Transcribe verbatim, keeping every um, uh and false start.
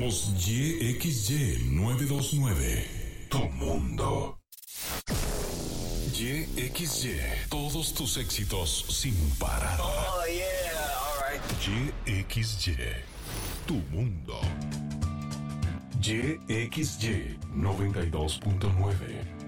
Somos Y X Y novecientos veintinueve. Tu mundo. Y X Y. Todos tus éxitos sin parar. Oh, yeah. All right. Y X Y. Tu mundo. Y X Y noventa y dos punto nueve.